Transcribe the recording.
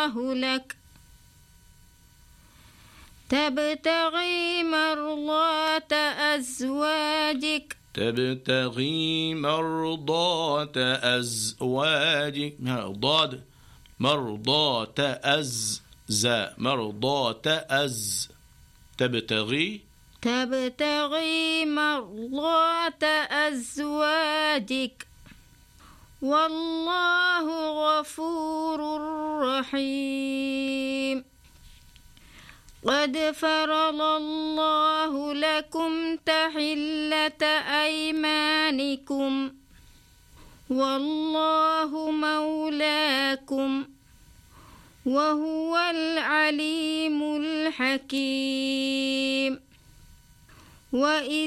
الله لك تبتغي مرضات أزواجك تبتغي مرضات أزواجك. ضاد مرضات مرضات تبتغي مرضات أزواجك والله غفور رحيم. قد فرض الله لكم تحلة أيمانكم والله مولاكم وهو العليم الحكيم.